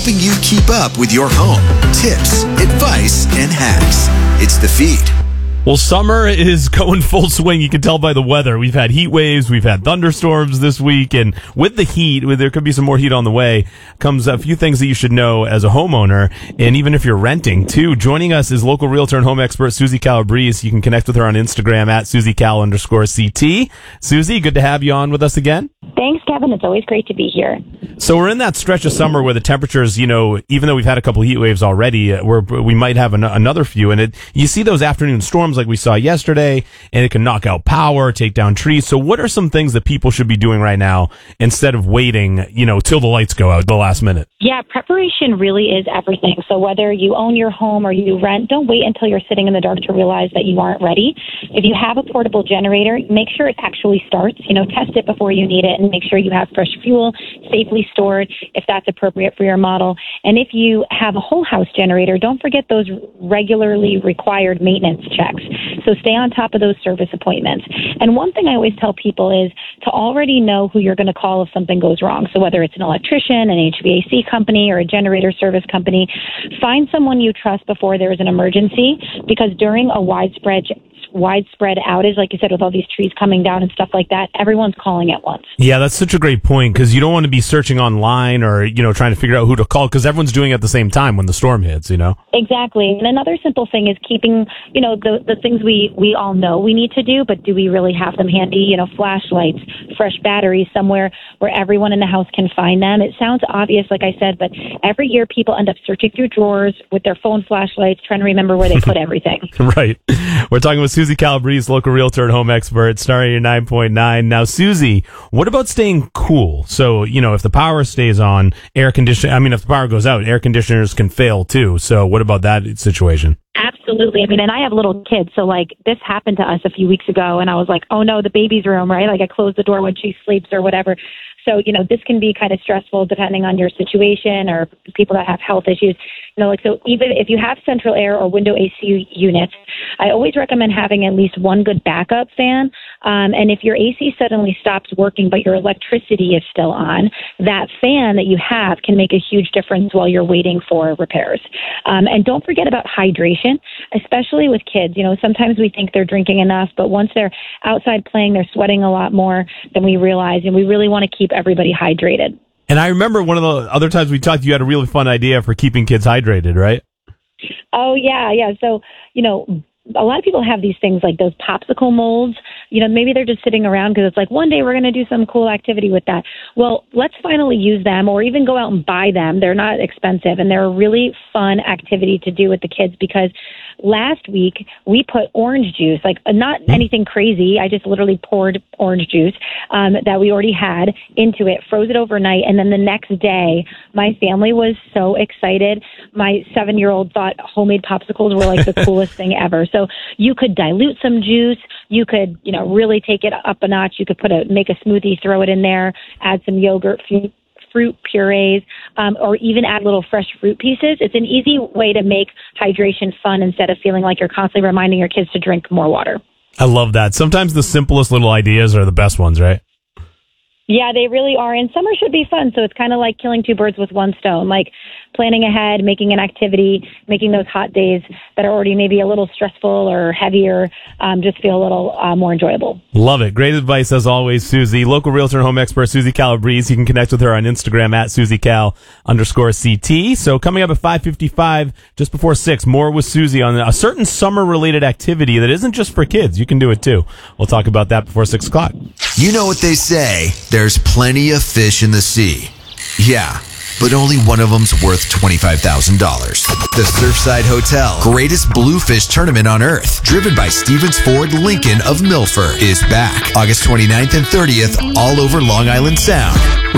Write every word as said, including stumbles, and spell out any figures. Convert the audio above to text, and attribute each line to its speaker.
Speaker 1: helping you keep up with your home. Tips, advice, and hacks. It's The Feed.
Speaker 2: Well, summer is going full swing. You can tell by the weather. We've had heat waves. We've had thunderstorms this week. And with the heat, there could be some more heat on the way, comes a few things that you should know as a homeowner. And even if you're renting, too. Joining us is local realtor and home expert Susie Calabrese. You can connect with her on Instagram at SusieCal underscore CT. Susie, good to have you on with us again.
Speaker 3: Thanks, Kevin. It's always great to be here.
Speaker 2: So we're in that stretch of summer where the temperatures, you know, even though we've had a couple heat waves already, uh, we're, we might have an, another few. And it, you see those afternoon storms like we saw yesterday, and it can knock out power, take down trees. So what are some things that people should be doing right now instead of waiting, you know, till the lights go out at the last minute?
Speaker 3: Yeah, preparation really is everything. So whether you own your home or you rent, don't wait until you're sitting in the dark to realize that you aren't ready. If you have a portable generator, make sure it actually starts. You know, test it before you need it and make sure you have fresh fuel safely stored if that's appropriate for your model. And if you have a whole house generator, don't forget those regularly required maintenance checks. So stay on top of those service appointments. And one thing I always tell people is to already know who you're going to call if something goes wrong. So whether it's an electrician, an H V A C company, or a generator service company, find someone you trust before there is an emergency, because during a widespread widespread outage, like you said, with all these trees coming down and stuff like that, everyone's calling at once.
Speaker 2: Yeah, that's such a great point, because you don't want to be searching online or, you know, trying to figure out who to call, because everyone's doing it at the same time when the storm hits, you know?
Speaker 3: Exactly. And another simple thing is keeping, you know, the, the things we, we all know we need to do, but do we really have them handy? You know, flashlights, fresh batteries, somewhere where everyone in the house can find them. It sounds obvious, like I said, but every year people end up searching through drawers with their phone flashlights, trying to remember where they put everything.
Speaker 2: Right. We're talking with Susie Calabrese, local realtor and home expert, starring your nine point nine. Now, Susie, what about staying cool? So, you know, if the power stays on, air condition, I mean, if the power goes out, air conditioners can fail too. So what about that situation?
Speaker 3: Absolutely. I mean, and I have little kids, so like this happened to us a few weeks ago, and I was like, oh no, the baby's room, right? Like I closed the door when she sleeps or whatever. So, you know, this can be kind of stressful depending on your situation or people that have health issues. You know, like, so even if you have central air or window A C units, I always recommend having at least one good backup fan. Um, and if your A C suddenly stops working, but your electricity is still on, that fan that you have can make a huge difference while you're waiting for repairs. Um, and don't forget about hydration, especially with kids. You know, sometimes we think they're drinking enough, but once they're outside playing, they're sweating a lot more than we realize. And we really want to keep everybody hydrated.
Speaker 2: And I remember one of the other times we talked, you had a really fun idea for keeping kids hydrated, right?
Speaker 3: Oh, yeah, yeah. So, you know, a lot of people have these things like those popsicle molds. You know, maybe they're just sitting around because it's like one day we're going to do some cool activity with that. Well, let's finally use them, or even go out and buy them. They're not expensive, and they're a really fun activity to do with the kids, because last week we put orange juice, like not anything crazy. I just literally poured orange juice um, that we already had into it, froze it overnight, and then the next day my family was so excited. My seven-year-old thought homemade popsicles were like the coolest thing ever. So you could dilute some juice. You could, you know, really take it up a notch. You could put a make a smoothie, throw it in there, add some yogurt, fruit, fruit purees, um, or even add little fresh fruit pieces. It's an easy way to make hydration fun instead of feeling like you're constantly reminding your kids to drink more water.
Speaker 2: I love that. Sometimes the simplest little ideas are the best ones, right?
Speaker 3: Yeah, they really are. And summer should be fun. So it's kind of like killing two birds with one stone, like planning ahead, making an activity, making those hot days that are already maybe a little stressful or heavier um, just feel a little uh, more enjoyable.
Speaker 2: Love it. Great advice as always, Susie. Local realtor and home expert Susie Calabrese. You can connect with her on Instagram at SusieCal underscore CT. So coming up at five fifty-five, just before six, more with Susie on a certain summer-related activity that isn't just for kids. You can do it too. We'll talk about that before six o'clock.
Speaker 1: You know what they say, there's plenty of fish in the sea. Yeah, but only one of them's worth twenty-five thousand dollars. The Surfside Hotel Greatest Bluefish Tournament on Earth, driven by Stevens Ford Lincoln of Milford, is back August twenty-ninth and thirtieth all over Long Island Sound.